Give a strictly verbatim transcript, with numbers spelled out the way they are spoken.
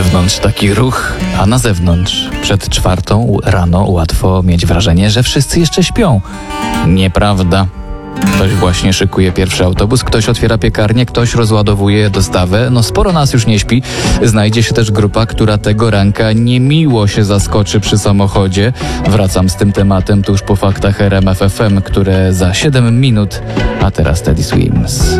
wewnątrz taki ruch, a na zewnątrz przed czwartą rano łatwo mieć wrażenie, że wszyscy jeszcze śpią. Nieprawda. Ktoś właśnie szykuje pierwszy autobus, ktoś otwiera piekarnię, ktoś rozładowuje dostawę. No sporo nas już nie śpi. Znajdzie się też grupa, która tego ranka niemiło się zaskoczy przy samochodzie. Wracam z tym tematem tuż po faktach R M F F M, które za siedem minut. A teraz Teddy Swims.